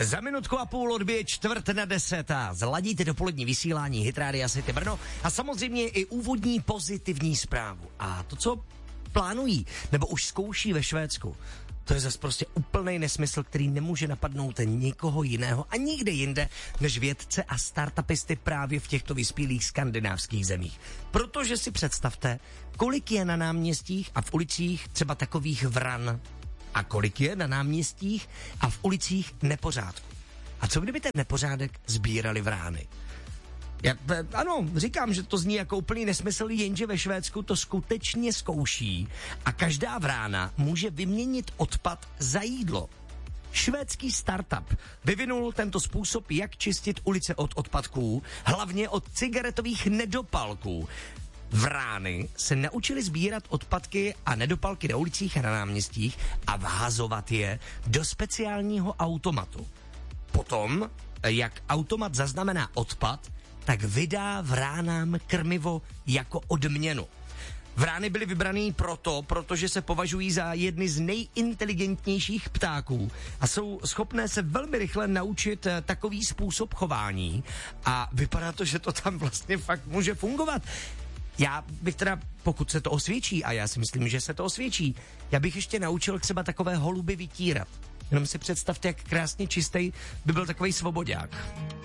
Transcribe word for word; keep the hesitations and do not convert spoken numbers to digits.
Za minutku a půl odbije čtvrt na deset a zladíte dopolední vysílání Hit Rádia City Brno a samozřejmě i úvodní pozitivní zprávu. A to, co plánují, nebo už zkouší ve Švédsku, to je zase prostě úplnej nesmysl, který nemůže napadnout nikoho jiného a nikde jinde, než vědce a startupisty právě v těchto vyspělých skandinávských zemích. Protože si představte, kolik je na náměstích a v ulicích třeba takových vran a kolik je na náměstích a v ulicích nepořádku. A co kdyby ten nepořádek sbírali vrány? Já, ano, říkám, že to zní jako úplný nesmysl, jenže ve Švédsku to skutečně zkouší a každá vrána může vyměnit odpad za jídlo. Švédský startup vyvinul tento způsob, jak čistit ulice od odpadků, hlavně od cigaretových nedopalků. Vrány se naučili sbírat odpadky a nedopalky na ulicích a na náměstích a vhazovat je do speciálního automatu. Potom, jak automat zaznamená odpad, tak vydá vránám krmivo jako odměnu. Vrány byly vybraný proto, protože se považují za jedny z nejinteligentnějších ptáků a jsou schopné se velmi rychle naučit takový způsob chování a vypadá to, že to tam vlastně fakt může fungovat. Já bych teda, pokud se to osvědčí, a já si myslím, že se to osvědčí, já bych ještě naučil třeba takové holuby vytírat. Jenom si představte, jak krásně čistý by byl takovej svoboďák.